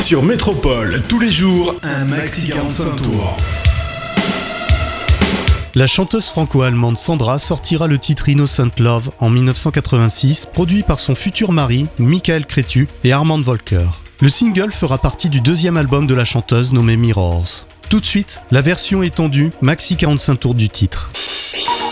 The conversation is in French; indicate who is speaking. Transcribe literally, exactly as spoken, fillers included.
Speaker 1: Sur Métropole, tous les jours, un maxi quarante-cinq tours.
Speaker 2: La chanteuse franco-allemande Sandra sortira le titre Innocent Love en dix-neuf cent quatre-vingt-six, produit par son futur mari, Michael Cretu et Armand Volker. Le single fera partie du deuxième album de la chanteuse nommé Mirrors. Tout de suite, la version étendue maxi quarante-cinq tours du titre.